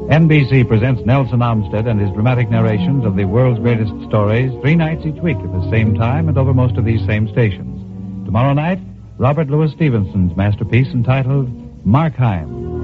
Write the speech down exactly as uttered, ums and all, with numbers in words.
N B C presents Nelson Armstead and his dramatic narrations of the world's greatest stories three nights each week at the same time and over most of these same stations. Tomorrow night, Robert Louis Stevenson's masterpiece entitled Markheim.